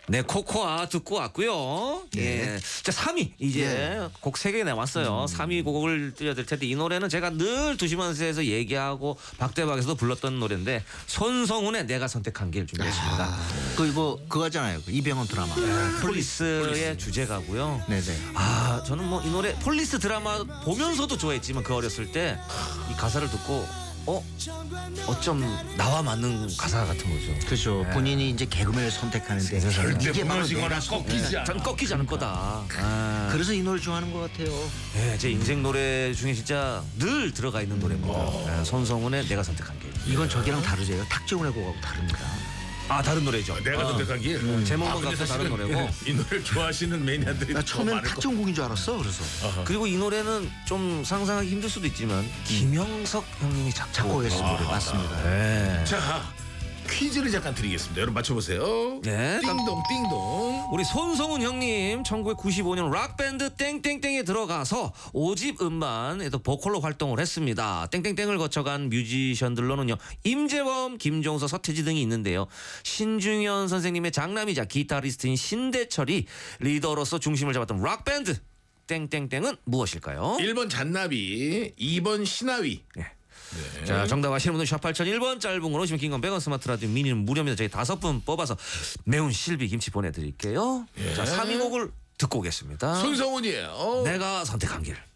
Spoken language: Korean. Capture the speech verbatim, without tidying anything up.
네, 코코아 듣고 왔고요. 네. 예. 자, 삼 위 이제 네. 곡 세 개 남았어요. 음. 삼 위 곡을 띄워드릴 텐데 이 노래는 제가 늘 두시만세에서 얘기하고 박대박에서도 불렀던 노래인데 손성훈의 내가 선택한 길 준비했습니다. 아, 그 이거 그거 하잖아요. 그 이병헌 드라마. 폴리스의 폴리스. 주제가고요. 네네. 아, 저는 뭐 이 노래 폴리스 드라마 보면서도 좋아했지만 그 어렸을 때 이 가사를 듣고 어? 어쩜 나와 맞는 가사 같은 거죠. 그렇죠. 본인이 이제 개그맨을 선택하는데 절대 이게 바로 무너지거나 내가 선- 꺾이지 않아. 전 꺾이지 않을 거다. 아. 그래서 이 노래 좋아하는 것 같아요. 네, 제 인생 노래 중에 진짜 늘 들어가 있는 노래입니다. 네, 손성훈의 내가 선택한 길. 이건 저기랑 다르죠. 탁재훈의 곡하고 다릅니다. 아, 다른 노래죠. 내가 어. 선택한 길. 제목만 아, 근데 갖고 다른 사실은 노래고. 이 노래를 좋아하시는 매니아들이 나 더 처음엔 많을 거. 탁재훈 곡인 줄 알았어. 그래서 그리고 이 노래는 좀 상상하기 힘들 수도 있지만 김영석 형님이 작곡. 작곡했을 노래 맞습니다. 네. 자, 퀴즈를 잠깐 드리겠습니다. 여러분 맞춰보세요. 네. 띵동 띵동. 우리 손성훈 형님 천구백구십오 년 락밴드 땡땡땡에 들어가서 오 집 음반에도 보컬로 활동을 했습니다. 땡땡땡을 거쳐간 뮤지션들로는요 임재범, 김종서, 서태지 등이 있는데요. 신중현 선생님의 장남이자 기타리스트인 신대철이 리더로서 중심을 잡았던 락밴드 땡땡땡은 무엇일까요? 일 번 잔나비, 이 번 신하위. 네. 자, 정답 아시는 분은 샵 팔천 일 번, 짧은 걸 오시면 긴 건 백 원, 스마트 라디오 미니는 무료입니다. 저희 다섯 분 뽑아서 매운 실비 김치 보내드릴게요. 예. 자, 삼 위 곡을 듣고 오겠습니다. 손성훈이에요. 내가 선택한 길.